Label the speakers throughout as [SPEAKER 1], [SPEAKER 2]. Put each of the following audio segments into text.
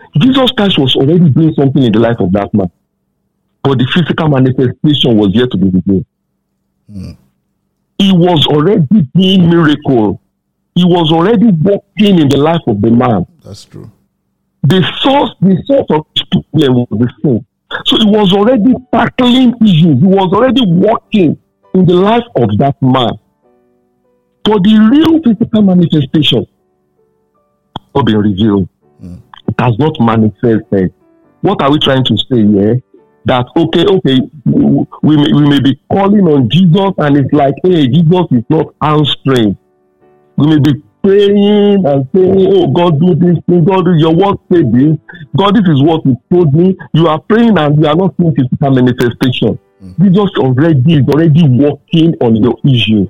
[SPEAKER 1] Jesus Christ was already doing something in the life of that man, but the physical manifestation was yet to be revealed. He was already doing miracle. He was already working in the life of the man.
[SPEAKER 2] That's true.
[SPEAKER 1] The source of his problem was the sin. So he was already tackling issues. He was already working in the life of that man. But the real physical manifestation has not been revealed. It has not manifested. What are we trying to say here? That okay, we may be calling on Jesus, and it's like, hey, Jesus is not answering. We may be praying and saying, oh, God, do this thing. God, do your word, say this. God, this is what you told me. You are praying and you are not seeing physical manifestation. Jesus is already working on your issue.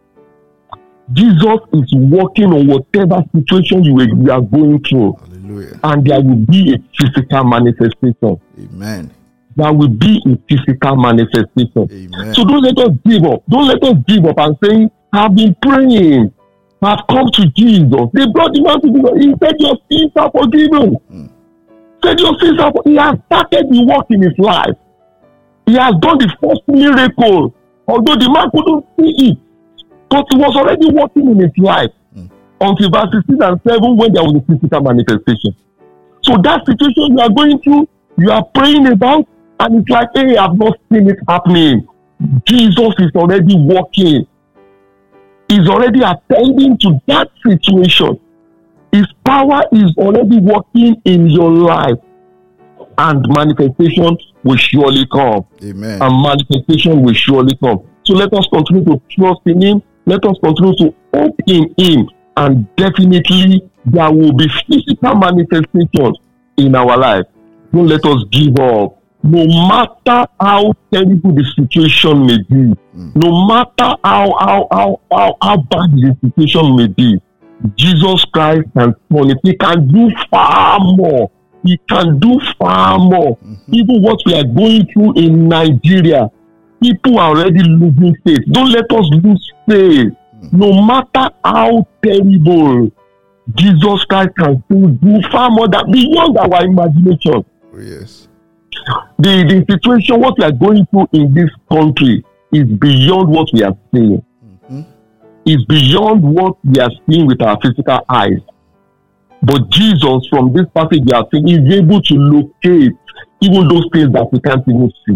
[SPEAKER 1] Jesus is working on whatever situation you are going through.
[SPEAKER 2] Hallelujah.
[SPEAKER 1] And there will be a physical manifestation.
[SPEAKER 2] Amen.
[SPEAKER 1] There will be a physical manifestation.
[SPEAKER 2] Amen.
[SPEAKER 1] So don't let us give up. Don't let us give up and say, I've been praying. I've come to Jesus. They brought him out to Jesus. He said, your sins are forgiven. Said your sins are forgiven. He has started the work in his life. He has done the first miracle. Although the man couldn't see it. But he was already working in his life. Until verses 6 and 7 when there was a physical manifestation. So that situation you are going through, you are praying about, and it's like, hey, I've not seen it happening. Jesus is already working. He's already attending to that situation. His power is already working in your life. And manifestation will surely come.
[SPEAKER 2] Amen.
[SPEAKER 1] And manifestation will surely come. So let us continue to trust in him. Let us continue to hope in him. And definitely there will be physical manifestations in our life. Don't let us give up. No matter how terrible the situation may be, no matter how bad the situation may be, Jesus Christ can turn it. He can do far more. He can do far more. Even what we are going through in Nigeria, people are already losing faith. Don't let us lose faith. No matter how terrible, Jesus Christ can still do far more than beyond our imagination.
[SPEAKER 2] Oh, yes.
[SPEAKER 1] The situation, what we are going through in this country is beyond what we are seeing. It's beyond what we are seeing with our physical eyes. But Jesus, from this passage we are seeing, is able to locate even those things that we can't even see.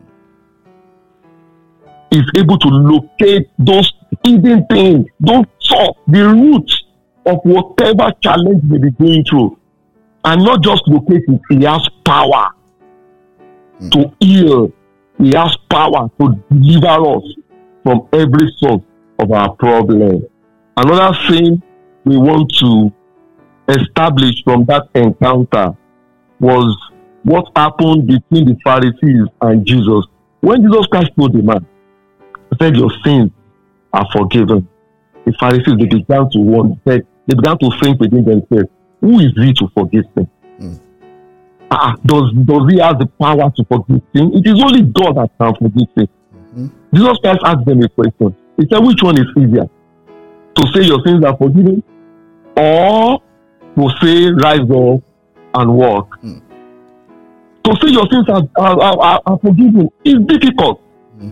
[SPEAKER 1] Is able to locate those hidden things, those thoughts, the roots of whatever challenge we be going through. And not just locate it, he has power to heal. He has power to deliver us from every source of our problem. Another thing we want to establish from that encounter was what happened between the Pharisees and Jesus. When Jesus Christ told the man, he said, your sins are forgiven. The Pharisees, they began to wonder, they began to think within themselves, who is he to forgive sin? Does he have the power to forgive sin? It is only God that can forgive sin. Jesus Christ asked them a question. He said, which one is easier? To say your sins are forgiven, or to say rise up and walk? To say your sins are forgiven is difficult.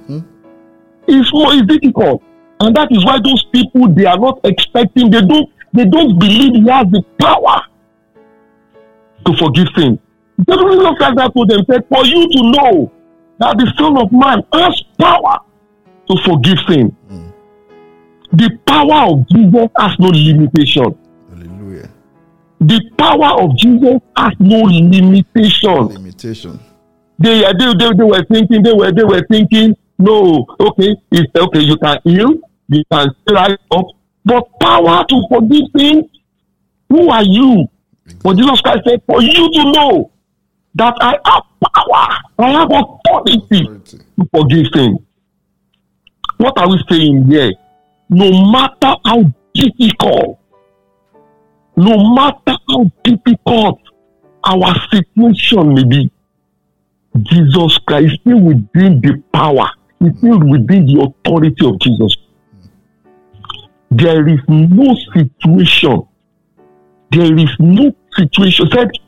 [SPEAKER 1] It's difficult. And that is why those people, they are not expecting, they don't believe he has the power to forgive sin. The reason that told them, said, for you to know that the Son of Man has power to forgive sin. The power of Jesus has no limitation.
[SPEAKER 2] Hallelujah.
[SPEAKER 1] The power of Jesus has no limitation. They were thinking, no, okay, you can heal, you can rise up, but power to forgive sin, who are you? But Jesus Christ said, for you to know that I have power, I have authority to forgive sin. What are we saying here? No matter how difficult our situation may be, Jesus Christ is still within the power. He's still within the authority of Jesus. There is no situation. Said